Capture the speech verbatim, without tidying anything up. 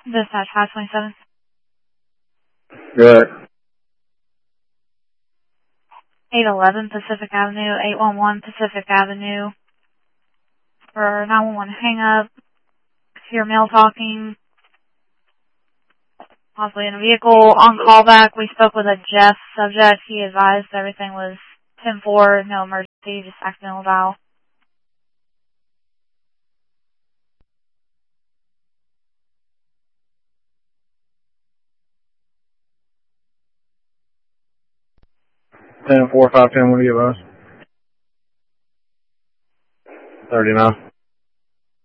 Dispatch five twenty-seven. Good. eight eleven Pacific Avenue, eight one one Pacific Avenue. For nine one one hang up. Hear male talking. Possibly in a vehicle. On callback, we spoke with a Jeff subject. He advised everything was ten four, no emergency, just accidental dial. ten four five ten, what do you give us? thirty-nine.